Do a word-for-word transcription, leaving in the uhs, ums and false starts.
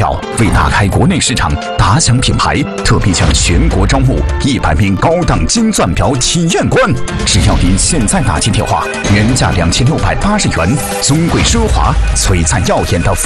表，为打开国内市场，打响品牌，特别将全国招募一百名高档金钻表体验官。只要您现在打进电话，原价两千六百八十元，尊贵奢华、璀璨耀眼的